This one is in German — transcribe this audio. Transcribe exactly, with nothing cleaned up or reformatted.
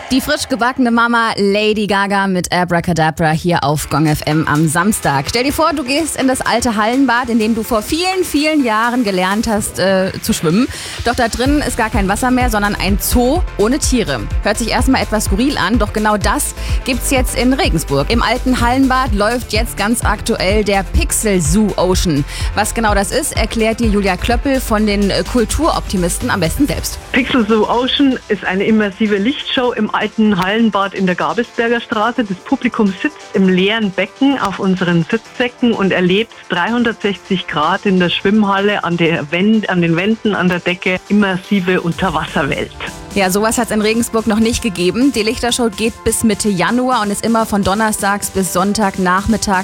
Die frisch gebackene Mama Lady Gaga mit Abracadabra hier auf Gong F M am Samstag. Stell dir vor, du gehst in das alte Hallenbad, in dem du vor vielen, vielen Jahren gelernt hast äh, zu schwimmen. Doch da drin ist gar kein Wasser mehr, sondern ein Zoo ohne Tiere. Hört sich erstmal etwas skurril an, doch genau das gibt's jetzt in Regensburg. Im alten Hallenbad läuft jetzt ganz aktuell der Pixel Zoo Ocean. Was genau das ist, erklärt dir Julia Klöppel von den Kulturoptimisten am besten selbst. Pixel Zoo Ocean ist eine immersive Lichtshow im alten Hallenbad in der Gabelsberger Straße. Das Publikum sitzt im leeren Becken auf unseren Sitzsäcken und erlebt dreihundertsechzig Grad in der Schwimmhalle, an, der Wend, an den Wänden, an der Decke, immersive Unterwasserwelt. Ja, sowas hat es in Regensburg noch nicht gegeben. Die Lichtershow geht bis Mitte Januar und ist immer von Donnerstags bis Sonntagnachmittag